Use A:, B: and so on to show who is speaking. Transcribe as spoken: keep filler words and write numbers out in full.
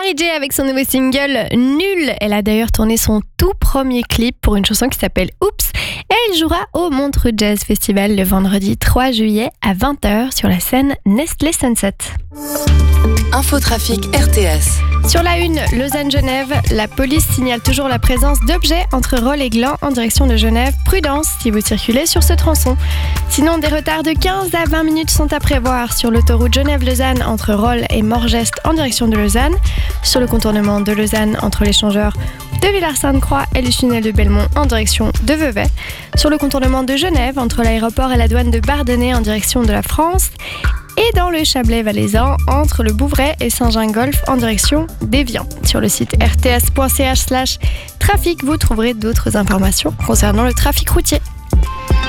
A: Mary J avec son nouveau single Nul. Elle a d'ailleurs tourné son tout premier clip pour une chanson qui s'appelle Oups. Et elle jouera au Montreux Jazz Festival le vendredi trois juillet à vingt heures sur la scène Nestlé Sunset.
B: Infotrafic R T S.
A: Sur la une, Lausanne-Genève, la police signale toujours la présence d'objets entre Rolle et Gland en direction de Genève. Prudence si vous circulez sur ce tronçon. Sinon, des retards de quinze à vingt minutes sont à prévoir sur l'autoroute Genève-Lausanne entre Rolle et Morgest en direction de Lausanne. Sur le contournement de Lausanne entre l'échangeur de Villars-Sainte-Croix et le tunnel de Belmont en direction de Vevey. Sur le contournement de Genève entre l'aéroport et la douane de Bardonnay en direction de la France. Et dans le Chablais-Valaisan, entre le Bouvray et Saint-Gingolph en direction d'Évian. Sur le site r t s point c h slash trafic, vous trouverez d'autres informations concernant le trafic routier.